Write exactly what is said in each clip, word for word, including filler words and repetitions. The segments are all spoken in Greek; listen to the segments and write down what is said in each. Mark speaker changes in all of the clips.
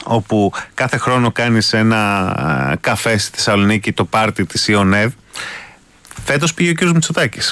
Speaker 1: όπου κάθε χρόνο κάνεις ένα καφέ στη Θεσσαλονίκη, το πάρτι της Ιονεύ. Φέτος πήγε ο κ. Μητσοτάκης.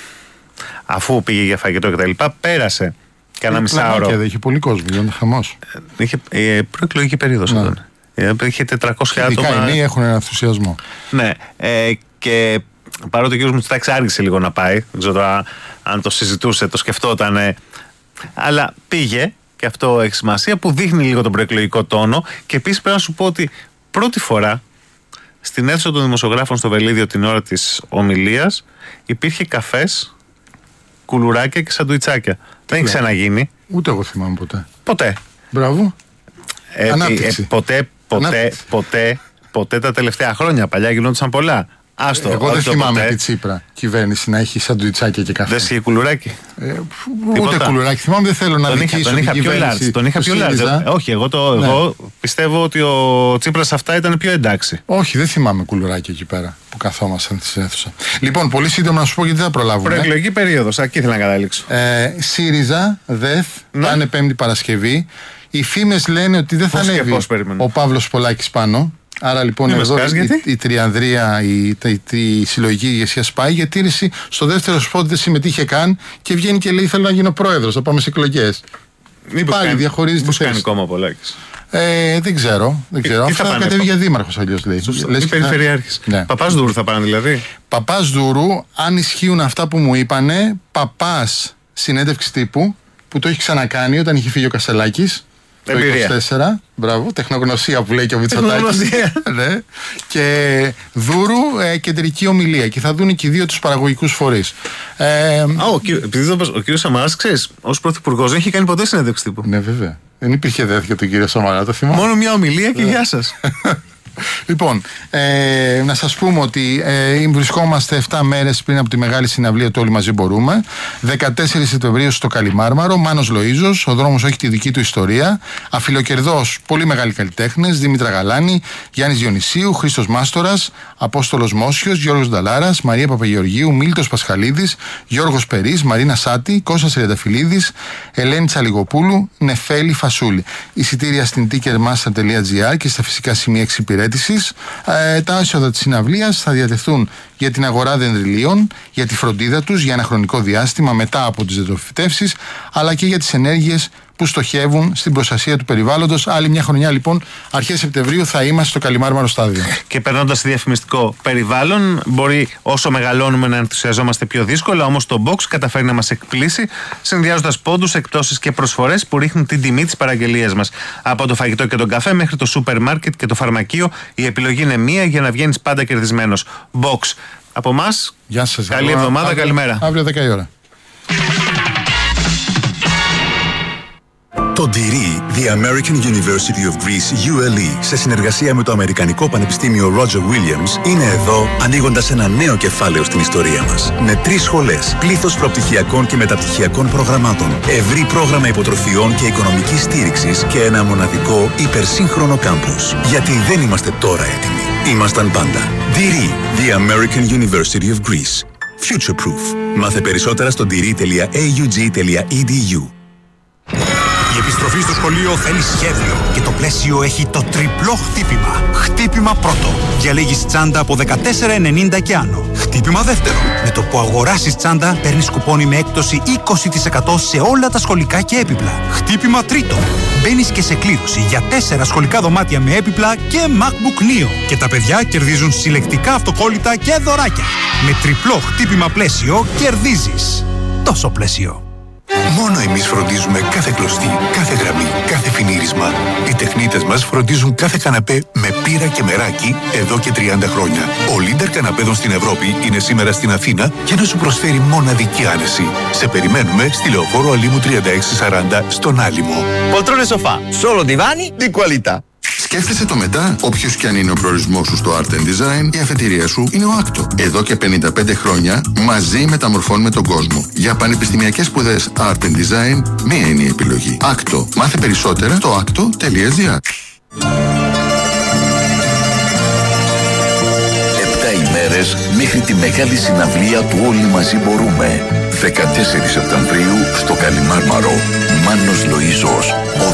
Speaker 1: Αφού πήγε για φαγητό και τα λοιπά, πέρασε κάνα μισάωρο.
Speaker 2: Και είχε πολύ κόσμο, ήταν χαμός.
Speaker 1: Είχε ε, προεκλογική περίοδος ναι. Εδώ. Είχε τετρακόσια άτομα.
Speaker 2: Ειδικά οι νέοι έχουν ένα ενθουσιασμό.
Speaker 1: Ναι, ε, και παρότι ο κ. Μητσοτάκης άργησε λίγο να πάει, δεν ξέρω αν, αν το συζητούσε, το σκεφτότανε, αλλά πήγε, και αυτό έχει σημασία, που δείχνει λίγο τον προεκλογικό τόνο. Και επίσης πρέπει να σου πω ότι πρώτη φορά στην αίθουσα των δημοσιογράφων στο Βελίδιο την ώρα της ομιλίας υπήρχε καφές, κουλουράκια και σαντουιτσάκια. Δεν έχει ξαναγίνει.
Speaker 2: Ούτε εγώ θυμάμαι ποτέ.
Speaker 1: Ποτέ.
Speaker 2: Μπράβο.
Speaker 1: Ε,
Speaker 2: Ανάπτυξη.
Speaker 1: Ε, ποτέ, ποτέ,
Speaker 2: Ανάπτυξη.
Speaker 1: ποτέ, ποτέ τα τελευταία χρόνια. Παλιά γινόντουσαν πολλά. Άστο,
Speaker 2: εγώ δεν θυμάμαι
Speaker 1: ποτέ.
Speaker 2: τη Τσίπρα κυβέρνηση να έχει σαντουιτσάκια και καφέ.
Speaker 1: Δεν είχε κουλουράκι.
Speaker 2: Ε, ούτε κουλουράκι. Θυμάμαι, δεν θέλω να
Speaker 1: τον
Speaker 2: δικήσω
Speaker 1: τον είχα
Speaker 2: την
Speaker 1: πιο
Speaker 2: κυβέρνηση.
Speaker 1: large, τον είχα πιο large. Όχι, εγώ, το, ναι. εγώ πιστεύω ότι ο Τσίπρας αυτά ήταν πιο εντάξει.
Speaker 2: Όχι, δεν θυμάμαι κουλουράκι εκεί πέρα που καθόμασταν στη αίθουσα. Λοιπόν, πολύ σύντομα να σου πω γιατί δεν θα προλάβουμε.
Speaker 1: Προεκλογική περίοδος, εκεί ήθελα να καταλήξω.
Speaker 2: Ε, ΣΥΡΙΖΑ, ΔΕΘ, ναι. Πάνε Πέμπτη Παρασκευή. Οι φήμες λένε ότι δεν θα ανέβει ο Παύλος Πολάκης πάνω. Άρα λοιπόν
Speaker 1: Μη
Speaker 2: εδώ
Speaker 1: σκάς,
Speaker 2: η, η, η Τριανδρία, η, η, η, η συλλογική ηγεσία σπάει, γιατί στο δεύτερο σπότ δεν συμμετείχε καν και βγαίνει και λέει: θέλω να γίνω πρόεδρος, να πάμε σε εκλογές. Πάλι
Speaker 1: κάνει,
Speaker 2: διαχωρίζει τη θέση.
Speaker 1: Κάνει κόμμα ο Πολάκης.
Speaker 2: Ε, δεν ξέρω. Δεν ξέρω. Αυτό θα κατέβει για δήμαρχος αλλιώς λέει.
Speaker 1: Λες περιφερειάρχης. Ναι. Παπάς Δούρου θα πάνε δηλαδή.
Speaker 2: Παπάς Δούρου, αν ισχύουν αυτά που μου είπανε, παπάς συνέντευξη τύπου που το έχει ξανακάνει όταν είχε φύγει ο Κασελάκης. Το είκοσι τέσσερα, μπράβο, τεχνογνωσία που λέει και ο Μητσοτάκης. Ναι. Και Δούρου ε, κεντρική ομιλία και θα δουν και οι δύο τους παραγωγικούς φορείς. Ε,
Speaker 1: Α, ο, επειδή ο, ο κύριος Σαμαράς, ξέρεις, ως πρωθυπουργός δεν είχε κάνει ποτέ συνέντευξη τύπου.
Speaker 2: Ναι, βέβαια. Δεν υπήρχε δέθ για τον κύριο Σαμαρά, το θυμάμαι.
Speaker 1: Μόνο μια ομιλία και γεια σας.
Speaker 2: Λοιπόν, ε, να σας πούμε ότι ε, βρισκόμαστε επτά μέρες πριν από τη μεγάλη συναυλία του Όλοι Μαζί Μπορούμε. δεκατέσσερις Σεπτεμβρίου στο Καλιμάρμαρο, Μάνος Λοΐζος, ο δρόμος έχει τη δική του ιστορία. Αφιλοκερδός, πολύ μεγάλοι καλλιτέχνες, Δήμητρα Γαλάνη, Γιάννης Διονυσίου, Χρήστος Μάστορας, Απόστολος Μόσιος, Γιώργος Νταλάρας, Μαρία Παπαγεωργίου, Μίλτος Πασχαλίδης, Γιώργος Περής, Μαρίνα Σάτη, Κώστας Τριανταφυλλίδης, Ελένη Τσαλιγοπούλου, Νεφέλη Φασούλη. Εισιτήρια στην ticketmaster τελεία gr και στα φυσικά σημεία εξυπηρέτησης. Ε, τα έσοδα της συναυλίας θα διατεθούν για την αγορά δεντριλίων, για τη φροντίδα τους για ένα χρονικό διάστημα μετά από τις δεντροφυτεύσεις, αλλά και για τις ενέργειες που στοχεύουν στην προστασία του περιβάλλοντος. Άλλη μια χρονιά λοιπόν, αρχές Σεπτεμβρίου θα είμαστε στο Καλιμάρμαρο στάδιο. Και περνώντας στη διαφημιστικό περιβάλλον, μπορεί όσο μεγαλώνουμε να ενθουσιαζόμαστε πιο δύσκολα, όμως το Box καταφέρει να μας εκπλήσει, συνδυάζοντας πόντους, εκπτώσεις και προσφορές που ρίχνουν την τιμή της παραγγελίας μας. Από το φαγητό και τον καφέ μέχρι το σούπερ μάρκετ και το φαρμακείο, η επιλογή είναι μία για να βγαίνεις πάντα κερδισμένος. Box. Από εμάς, καλή εβδομάδα, αύριο, καλημέρα. Αύριο δέκα η ώρα.
Speaker 3: Το ντι ι, The American University of Greece, γιου ελ ι, σε συνεργασία με το Αμερικανικό Πανεπιστήμιο Roger Williams, είναι εδώ ανοίγοντας ένα νέο κεφάλαιο στην ιστορία μας. Με τρεις σχολές, πλήθος προπτυχιακών και μεταπτυχιακών προγραμμάτων, ευρύ πρόγραμμα υποτροφιών και οικονομικής στήριξης και ένα μοναδικό υπερσύγχρονο κάμπους. Γιατί δεν είμαστε τώρα έτοιμοι. Ήμασταν πάντα. ντι ι, The American University of Greece. Future Proof. Μάθε περισσότερα στο ντι ι τελεία έι γιου τζι τελεία ι ντι γιου.
Speaker 4: Η επιστροφή στο σχολείο θέλει σχέδιο και το πλαίσιο έχει το τριπλό χτύπημα. Χτύπημα πρώτο. Διαλέγεις τσάντα από δεκατέσσερα ενενήντα και άνω. Χτύπημα δεύτερο. Με το που αγοράσεις τσάντα παίρνεις κουπόνι με έκπτωση είκοσι τοις εκατό σε όλα τα σχολικά και έπιπλα. Χτύπημα τρίτο. Μπαίνεις και σε κλήρωση για τέσσερα σχολικά δωμάτια με έπιπλα και MacBook Neo. Και τα παιδιά κερδίζουν συλλεκτικά αυτοκόλλητα και δωράκια. Με τριπλό χτύπημα πλαίσιο κερδίζεις. Τόσο πλαίσιο.
Speaker 5: Μόνο εμείς φροντίζουμε κάθε κλωστή, κάθε γραμμή, κάθε φινίρισμα. Οι τεχνίτες μας φροντίζουν κάθε καναπέ με πύρα και μεράκι εδώ και τριάντα χρόνια. Ο leader καναπέδων στην Ευρώπη είναι σήμερα στην Αθήνα για να σου προσφέρει μοναδική άνεση. Σε περιμένουμε στη Λεωφόρο Αλήμου τριάντα έξι σαράντα στον Άλυμο.
Speaker 6: Poltrone sofà, solo divani di qualità.
Speaker 7: Σκέφτεσαι το μετά. Όποιος κι αν είναι ο προορισμός σου στο Art and Design, η αφετηρία σου είναι ο άκτο. Εδώ και πενήντα πέντε χρόνια μαζί μεταμορφώνουμε τον κόσμο. Για πανεπιστημιακές σπουδές Art and Design, μία είναι η επιλογή. άκτο. Μάθε περισσότερα στο άκτο τελεία τζι άρ.
Speaker 8: Επτά ημέρες μέχρι τη μεγάλη συναυλία του Όλοι Μαζί Μπορούμε. δεκατέσσερις Σεπτεμβρίου στο Καλιμάρμαρο. Μάνος Λοΐζος, ο